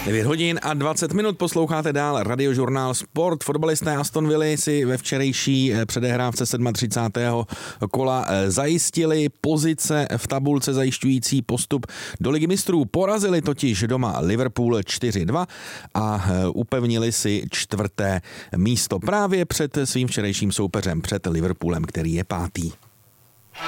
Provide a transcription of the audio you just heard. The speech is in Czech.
9 hodin a 20 minut posloucháte dál Radiožurnál Sport. Fotbalisté Aston Villa si ve včerejší předehrávce 37. kola zajistili pozice v tabulce zajišťující postup do Ligy mistrů. Porazili totiž doma Liverpool 4-2 a upevnili si 4. místo právě před svým včerejším soupeřem, před Liverpoolem, který je 5.